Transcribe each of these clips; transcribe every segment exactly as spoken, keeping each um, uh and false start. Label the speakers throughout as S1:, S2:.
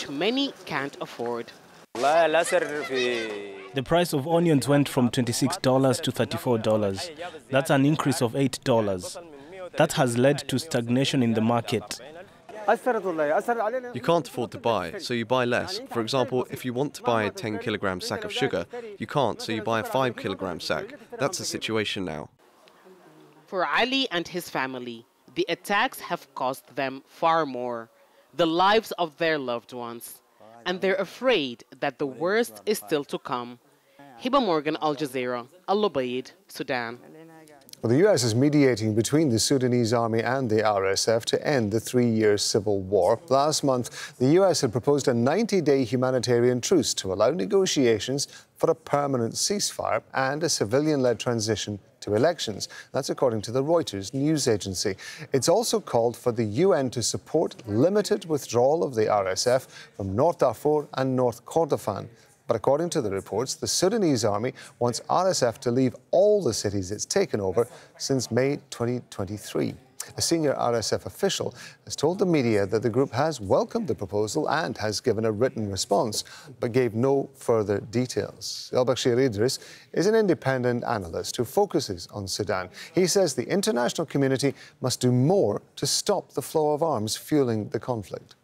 S1: which many can't afford.
S2: The price of onions went from twenty-six dollars to thirty-four dollars. That's an increase of eight dollars. That has led to stagnation in the market.
S3: You can't afford to buy, so you buy less. For example, if you want to buy a ten kilogram sack of sugar, you can't, so you buy a five kilogram sack. That's the situation now.
S1: For Ali and his family, the attacks have cost them far more, the lives of their loved ones. And they're afraid that the worst is still to come. Hiba Morgan, Al Jazeera, Al Lubaid, Sudan.
S4: Well, the U S is mediating between the Sudanese army and the R S F to end the three-year civil war. Last month, the U S had proposed a ninety-day humanitarian truce to allow negotiations for a permanent ceasefire and a civilian-led transition to elections. That's according to the Reuters news agency. It's also called for the U N to support limited withdrawal of the R S F from North Darfur and North Kordofan. But according to the reports, the Sudanese army wants R S F to leave all the cities it's taken over since May twenty twenty-three. A senior R S F official has told the media that the group has welcomed the proposal and has given a written response, but gave no further details. El-Bashir Idris is an independent analyst who focuses on Sudan. He says the international community must do more to stop the flow of arms fueling the conflict.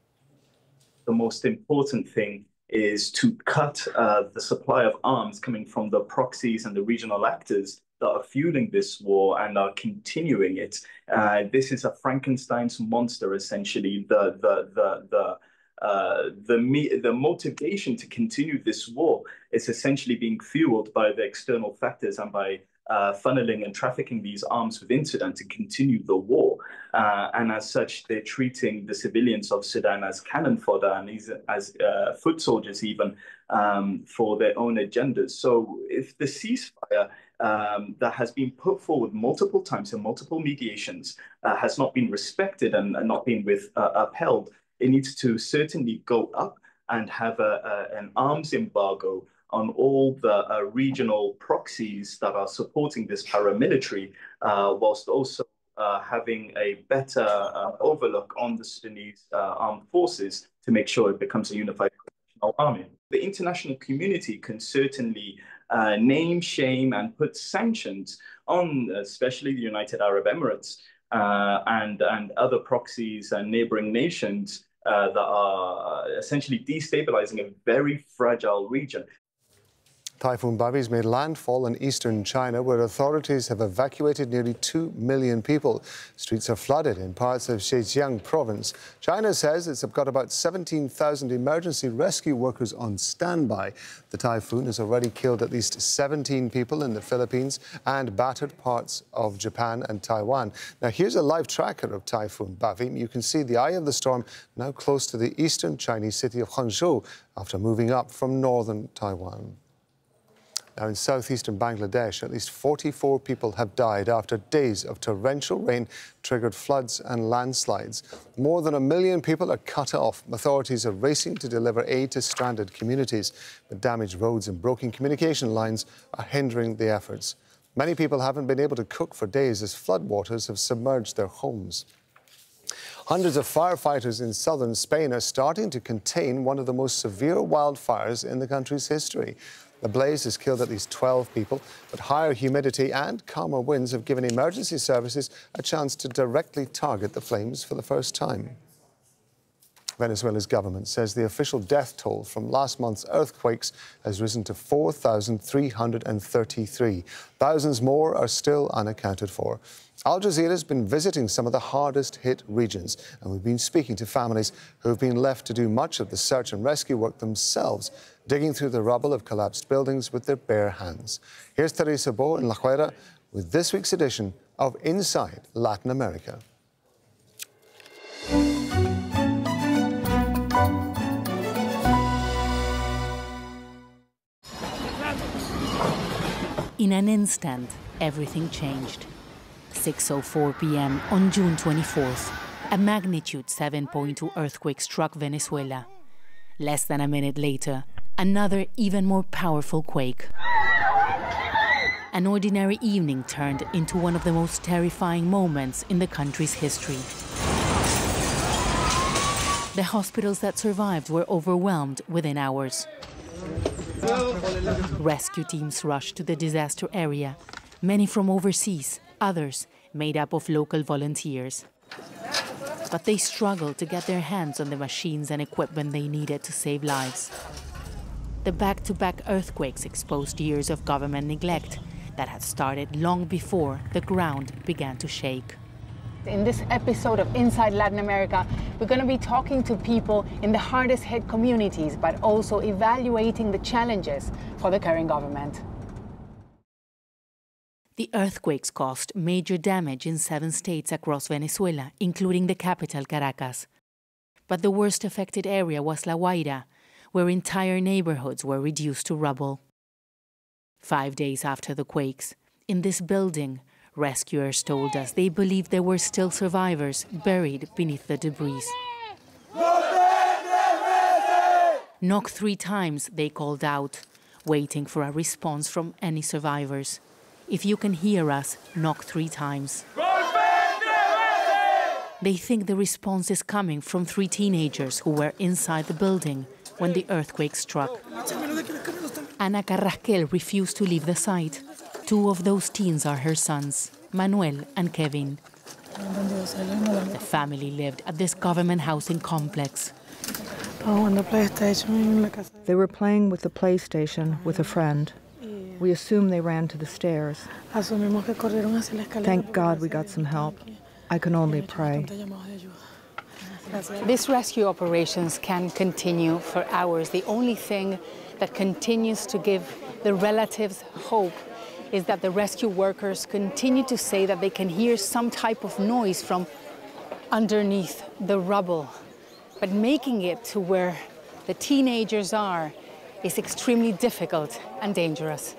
S5: The most important thing is to cut uh, the supply of arms coming from the proxies and the regional actors that are fueling this war and are continuing it. Uh, this is a Frankenstein's monster, essentially. The the the the uh, the me the motivation to continue this war is essentially being fueled by the external factors and by uh, funneling and trafficking these arms within Sudan to continue the war. Uh, and as such, they're treating the civilians of Sudan as cannon fodder and as uh, foot soldiers even um, for their own agendas. So if the ceasefire um, that has been put forward multiple times in multiple mediations uh, has not been respected and, and not been with, uh, upheld, it needs to certainly go up and have a, a, an arms embargo on all the uh, regional proxies that are supporting this paramilitary, uh, whilst also uh, having a better uh, overlook on the Sudanese uh, armed forces to make sure it becomes a unified army. The international community can certainly uh, name, shame, and put sanctions on especially the United Arab Emirates uh, and, and other proxies and neighboring nations uh, that are essentially destabilizing a very fragile region.
S4: Typhoon Bavi's made landfall in eastern China, where authorities have evacuated nearly two million people. Streets are flooded in parts of Zhejiang province. China says it's got about seventeen thousand emergency rescue workers on standby. The typhoon has already killed at least seventeen people in the Philippines and battered parts of Japan and Taiwan. Now, here's a live tracker of Typhoon Bavi. You can see the eye of the storm now close to the eastern Chinese city of Hangzhou after moving up from northern Taiwan. Now, in southeastern Bangladesh, at least forty-four people have died after days of torrential rain triggered floods and landslides. More than a million people are cut off. Authorities are racing to deliver aid to stranded communities, but damaged roads and broken communication lines are hindering the efforts. Many people haven't been able to cook for days as floodwaters have submerged their homes. Hundreds of firefighters in southern Spain are starting to contain one of the most severe wildfires in the country's history. The blaze has killed at least twelve people, but higher humidity and calmer winds have given emergency services a chance to directly target the flames for the first time. Venezuela's government says the official death toll from last month's earthquakes has risen to four thousand three hundred thirty-three. Thousands more are still unaccounted for. Al Jazeera has been visiting some of the hardest-hit regions, and we've been speaking to families who have been left to do much of the search and rescue work themselves, digging through the rubble of collapsed buildings with their bare hands. Here's Teresa Bo in La Guaira with this week's edition of Inside Latin America.
S6: In an instant, everything changed. six oh four p m on June twenty-fourth, a magnitude seven point two earthquake struck Venezuela. Less than a minute later, another even more powerful quake. An ordinary evening turned into one of the most terrifying moments in the country's history. The hospitals that survived were overwhelmed within hours. Rescue teams rushed to the disaster area, many from overseas, others made up of local volunteers. But they struggled to get their hands on the machines and equipment they needed to save lives. The back-to-back earthquakes exposed years of government neglect that had started long before the ground began to shake.
S7: In this episode of Inside Latin America, we're going to be talking to people in the hardest hit communities, but also evaluating the challenges for the current government.
S6: The earthquakes caused major damage in seven states across Venezuela, including the capital, Caracas. But the worst affected area was La Guaira, where entire neighborhoods were reduced to rubble. Five days after the quakes, in this building, rescuers told us they believed there were still survivors buried beneath the debris. Knock three times, they called out, waiting for a response from any survivors. If you can hear us, knock three times. They think the response is coming from three teenagers who were inside the building when the earthquake struck. Ana Carrasquel refused to leave the site. Two of those teens are her sons, Manuel and Kevin. The family lived at this government housing complex.
S8: They were playing with the PlayStation with a friend. We assumed they ran to the stairs. Thank God we got some help. I can only pray.
S7: These rescue operations can continue for hours. The only thing that continues to give the relatives hope is that the rescue workers continue to say that they can hear some type of noise from underneath the rubble. But making it to where the teenagers are is extremely difficult and dangerous.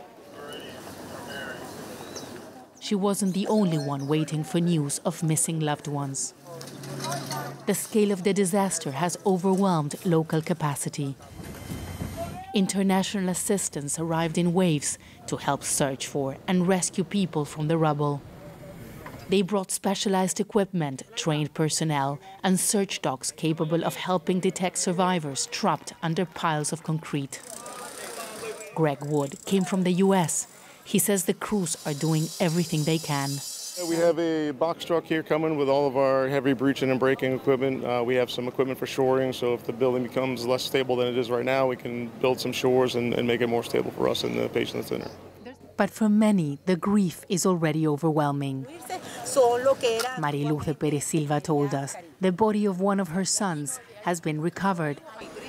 S6: She wasn't the only one waiting for news of missing loved ones. The scale of the disaster has overwhelmed local capacity. International assistance arrived in waves to help search for and rescue people from the rubble. They brought specialized equipment, trained personnel, and search dogs capable of helping detect survivors trapped under piles of concrete. Greg Wood came from the U S. He says the crews are doing everything they can.
S9: We have a box truck here coming with all of our heavy breaching and breaking equipment. Uh, we have some equipment for shoring, so if the building becomes less stable than it is right now, we can build some shores and, and make it more stable for us and the patient that's in there.
S6: But for many, the grief is already overwhelming. Mariluz de Perez Silva told us the body of one of her sons has been recovered.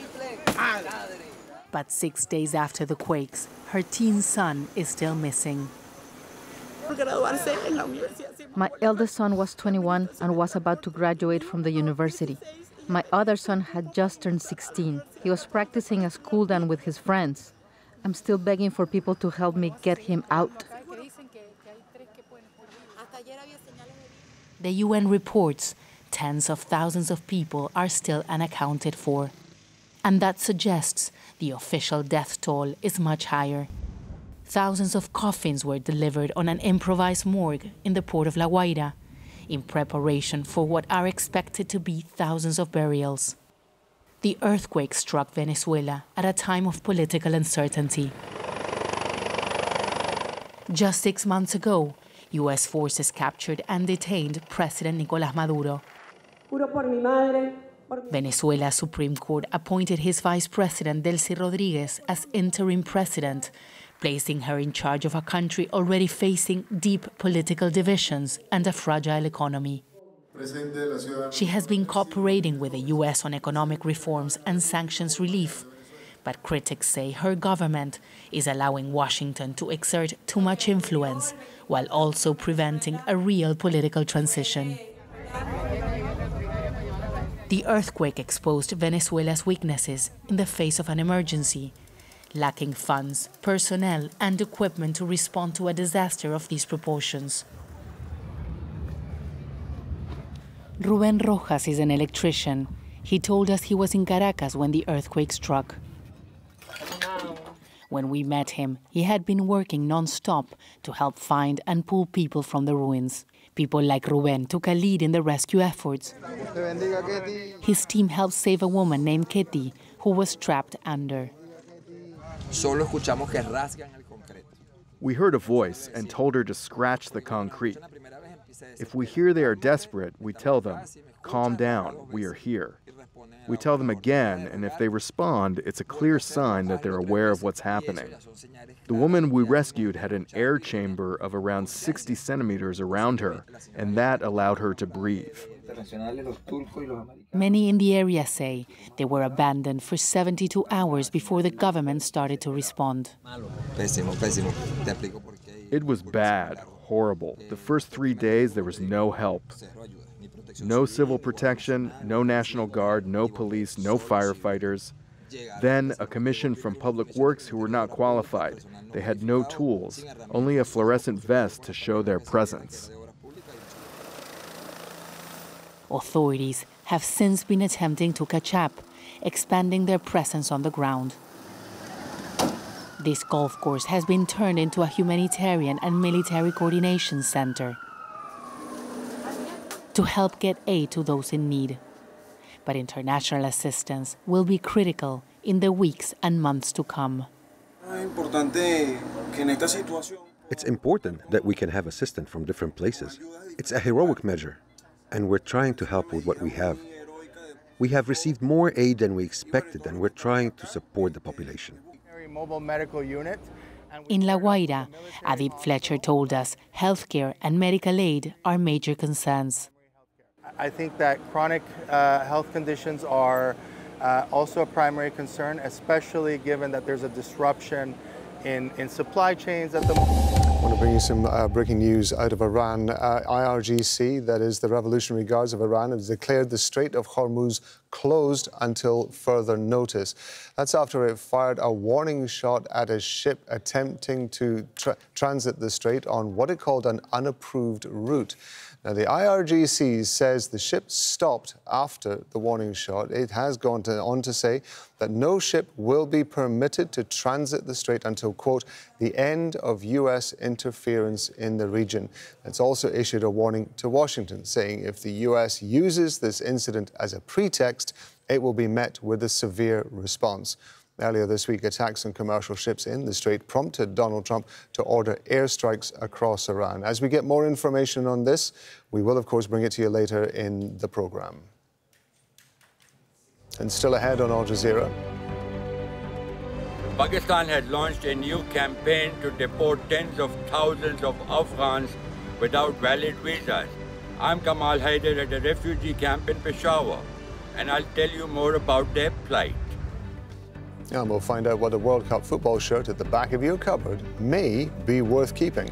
S6: But six days after the quakes, her teen son is still missing.
S10: My eldest son was twenty-one and was about to graduate from the university. My other son had just turned sixteen. He was practicing a school dance with his friends. I'm still begging for people to help me get him out.
S6: The U N reports tens of thousands of people are still unaccounted for. And that suggests the official death toll is much higher. Thousands of coffins were delivered on an improvised morgue in the port of La Guaira, in preparation for what are expected to be thousands of burials. The earthquake struck Venezuela at a time of political uncertainty. Just six months ago, U S forces captured and detained President Nicolás Maduro. Venezuela's Supreme Court appointed his vice president, Delcy Rodriguez, as interim president, placing her in charge of a country already facing deep political divisions and a fragile economy. She has been cooperating with the U S on economic reforms and sanctions relief, but critics say her government is allowing Washington to exert too much influence while also preventing a real political transition. The earthquake exposed Venezuela's weaknesses in the face of an emergency, lacking funds, personnel, and equipment to respond to a disaster of these proportions. Ruben Rojas is an electrician. He told us he was in Caracas when the earthquake struck. When we met him, he had been working non-stop to help find and pull people from the ruins. People like Ruben took a lead in the rescue efforts. His team helped save a woman named Kitty, who was trapped under.
S11: We heard a voice and told her to scratch the concrete. If we hear they are desperate, we tell them, calm down, we are here. We tell them again, and if they respond, it's a clear sign that they're aware of what's happening. The woman we rescued had an air chamber of around sixty centimeters around her, and that allowed her to breathe.
S6: Many in the area say they were abandoned for seventy-two hours before the government started to respond.
S11: It was bad, horrible. The first three days there was no help. No civil protection, no National Guard, no police, no firefighters. Then a commission from Public Works who were not qualified. They had no tools, only a fluorescent vest to show their presence.
S6: Authorities have since been attempting to catch up, expanding their presence on the ground. This golf course has been turned into a humanitarian and military coordination center to help get aid to those in need. But international assistance will be critical in the weeks and months to come.
S12: It's important that we can have assistance from different places. It's a heroic measure, and we're trying to help with what we have. We have received more aid than we expected, and we're trying to support the population.
S6: In La Guaira, Adib Fletcher told us healthcare and medical aid are major concerns.
S13: I think that chronic uh, health conditions are uh, also a primary concern, especially given that there's a disruption in, in supply chains at the moment.
S4: I want to bring you some uh, breaking news out of Iran. Uh, I R G C, that is the Revolutionary Guards of Iran, has declared the Strait of Hormuz closed until further notice. That's after it fired a warning shot at a ship attempting to tra transit the strait on what it called an unapproved route. Now, the I R G C says the ship stopped after the warning shot. It has gone to, on to say that no ship will be permitted to transit the strait until, quote, the end of U S interference in the region. It's also issued a warning to Washington, saying if the U S uses this incident as a pretext, it will be met with a severe response. Earlier this week, attacks on commercial ships in the strait prompted Donald Trump to order airstrikes across Iran. As we get more information on this, we will, of course, bring it to you later in the program. And still ahead on Al Jazeera.
S14: Pakistan has launched a new campaign to deport tens of thousands of Afghans without valid visas. I'm Kamal Haider at a refugee camp in Peshawar, and I'll tell you more about their plight.
S4: And we'll find out what a World Cup football shirt at the back of your cupboard may be worth keeping.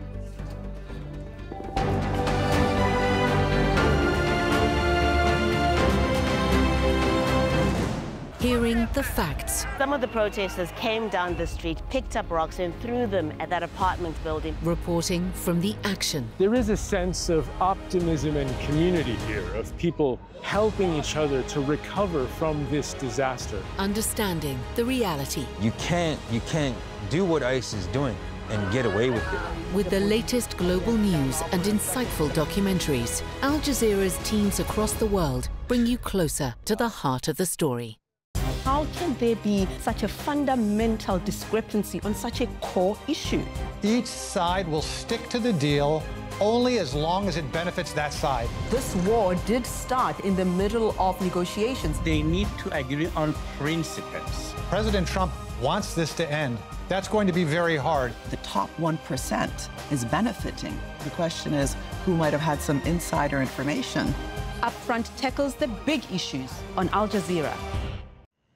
S15: Hearing the facts.
S16: Some of the protesters came down the street, picked up rocks and threw them at that apartment building.
S15: Reporting from the action.
S17: There is a sense of optimism and community here, of people helping each other to recover from this disaster.
S15: Understanding the reality.
S18: You can't, you can't do what ICE is doing and get away with it.
S15: With the latest global news and insightful documentaries, Al Jazeera's teams across the world bring you closer to the heart of the story.
S16: How can there be such a fundamental discrepancy on such a core issue?
S19: Each side will stick to the deal only as long as it benefits that side.
S20: This war did start in the middle of negotiations.
S21: They need to agree on principles.
S19: President Trump wants this to end. That's going to be very hard.
S22: The top one percent is benefiting. The question is, who might have had some insider information?
S16: Upfront tackles the big issues on Al Jazeera.